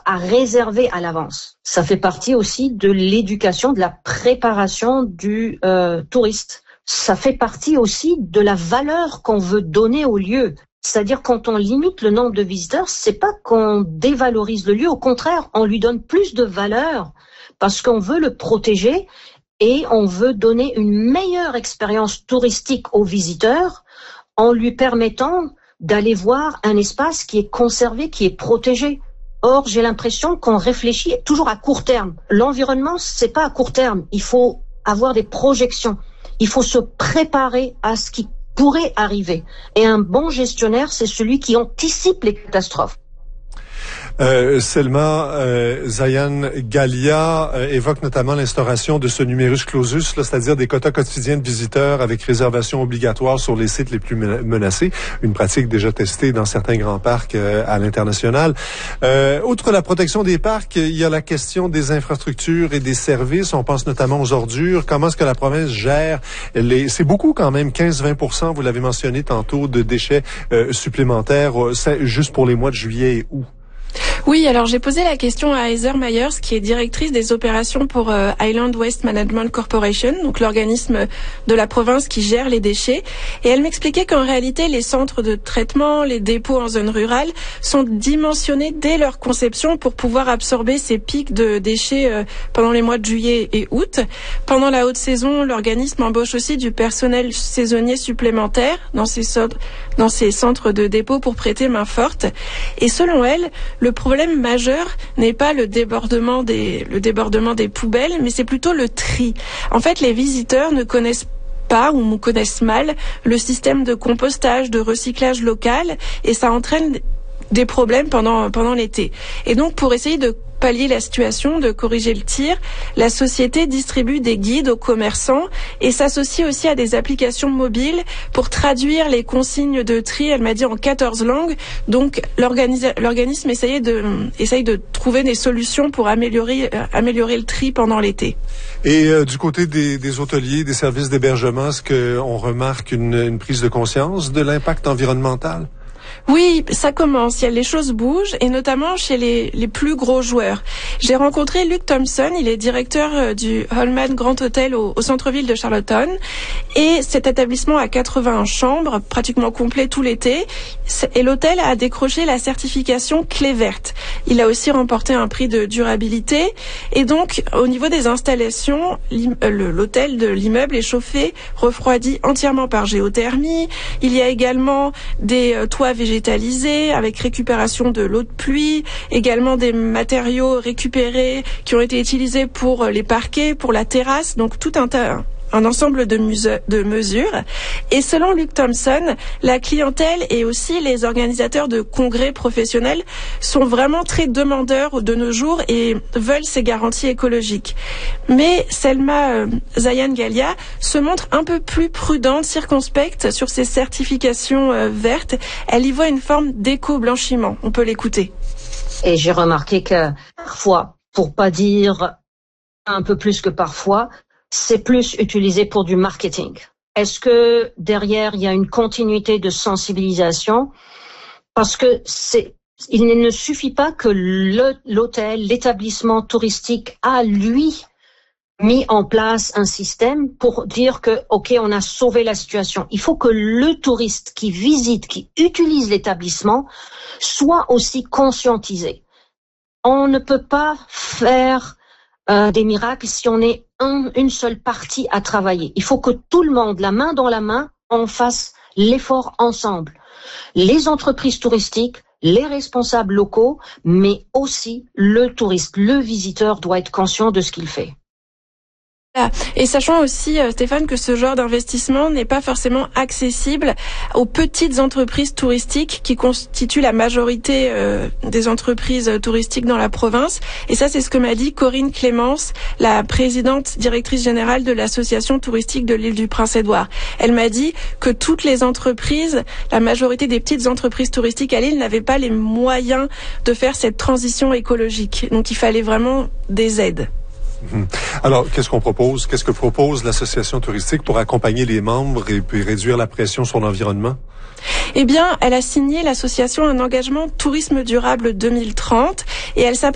à réserver à l'avance. Ça fait partie aussi de l'éducation, de la préparation du touriste. Ça fait partie aussi de la valeur qu'on veut donner au lieu. C'est-à-dire quand on limite le nombre de visiteurs, c'est pas qu'on dévalorise le lieu, au contraire, on lui donne plus de valeur parce qu'on veut le protéger et on veut donner une meilleure expérience touristique aux visiteurs en lui permettant d'aller voir un espace qui est conservé, qui est protégé. Or, j'ai l'impression qu'on réfléchit toujours à court terme. L'environnement, c'est pas à court terme. Il faut avoir des projections. Il faut se préparer à ce qui pourrait arriver. Et un bon gestionnaire, c'est celui qui anticipe les catastrophes. Selma, Zayan Galia évoque notamment l'instauration de ce numerus clausus, là, c'est-à-dire des quotas quotidiens de visiteurs avec réservation obligatoire sur les sites les plus menacés, une pratique déjà testée dans certains grands parcs à l'international. Outre la protection des parcs, il y a la question des infrastructures et des services. On pense notamment aux ordures. Comment est-ce que la province gère c'est beaucoup quand même, 15-20%, vous l'avez mentionné tantôt, de déchets supplémentaires juste pour les mois de juillet et août. Oui, alors j'ai posé la question à Heather Myers, qui est directrice des opérations pour Island Waste Management Corporation, donc l'organisme de la province qui gère les déchets. Et elle m'expliquait qu'en réalité, les centres de traitement, les dépôts en zone rurale sont dimensionnés dès leur conception pour pouvoir absorber ces pics de déchets pendant les mois de juillet et août. Pendant la haute saison, l'organisme embauche aussi du personnel saisonnier supplémentaire dans ces centres de dépôt pour prêter main forte. Et selon elle, le problème majeur n'est pas le débordement des poubelles, mais c'est plutôt le tri. En fait, les visiteurs ne connaissent pas ou connaissent mal le système de compostage, de recyclage local, et ça entraîne des problèmes pendant l'été. Et donc, pour essayer de pallier la situation, de corriger le tir, la société distribue des guides aux commerçants et s'associe aussi à des applications mobiles pour traduire les consignes de tri, elle m'a dit, en 14 langues. Donc l'organisme essaye de trouver des solutions pour améliorer le tri pendant l'été. Et du côté des hôteliers, des services d'hébergement, est-ce qu'on remarque une prise de conscience de l'impact environnemental? Oui, ça commence. Les choses bougent, et notamment chez les plus gros joueurs. J'ai rencontré Luke Thompson, il est directeur du Holman Grand Hotel au centre-ville de Charlottetown. Et cet établissement a 80 chambres, pratiquement complet tout l'été. Et l'hôtel a décroché la certification clé verte. Il a aussi remporté un prix de durabilité. Et donc, au niveau des installations, l'hôtel de l'immeuble est chauffé, refroidi entièrement par géothermie. Il y a également des toits végétalisés avec récupération de l'eau de pluie, également des matériaux récupérés qui ont été utilisés pour les parquets, pour la terrasse, donc tout un ensemble de mesures. Et selon Luke Thompson, la clientèle et aussi les organisateurs de congrès professionnels sont vraiment très demandeurs de nos jours et veulent ces garanties écologiques. Mais Selma Zayan Galia se montre un peu plus prudente, circonspecte sur ces certifications vertes. Elle y voit une forme d'éco-blanchiment. On peut l'écouter. Et j'ai remarqué que parfois, pour pas dire un peu plus que parfois, c'est plus utilisé pour du marketing. Est-ce que derrière, il y a une continuité de sensibilisation? Parce que il ne suffit pas que l'hôtel, l'établissement touristique a, lui, mis en place un système pour dire que, OK, on a sauvé la situation. Il faut que le touriste qui visite, qui utilise l'établissement, soit aussi conscientisé. On ne peut pas faire des miracles si on est une seule partie à travailler. Il faut que tout le monde, la main dans la main, on fasse l'effort ensemble. Les entreprises touristiques, les responsables locaux, mais aussi le touriste, le visiteur doit être conscient de ce qu'il fait. Et sachant aussi, Stéphane, que ce genre d'investissement n'est pas forcément accessible aux petites entreprises touristiques qui constituent la majorité des entreprises touristiques dans la province. Et ça, c'est ce que m'a dit Corinne Clémence, la présidente directrice générale de l'association touristique de l'île du Prince-Édouard. Elle m'a dit que toutes les entreprises, la majorité des petites entreprises touristiques à l'île n'avaient pas les moyens de faire cette transition écologique. Donc il fallait vraiment des aides. Alors, qu'est-ce qu'on propose? Qu'est-ce que propose l'association touristique pour accompagner les membres et puis réduire la pression sur l'environnement? Eh bien, elle a signé l'association un engagement tourisme durable 2030 et elle s'apprête